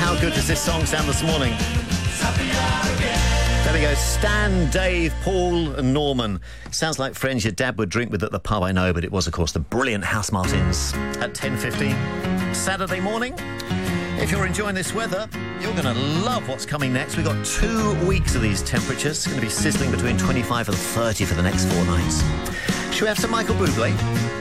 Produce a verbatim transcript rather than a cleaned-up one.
How good does this song sound this morning? There we go. Stan, Dave, Paul and Norman. Sounds like friends your dad would drink with at the pub, I know, but it was, of course, the brilliant House Martins at ten fifteen. Saturday morning. If you're enjoying this weather, you're going to love what's coming next. We've got two weeks of these temperatures. It's going to be sizzling between twenty-five and thirty for the next four nights. Should we have some Michael Bublé?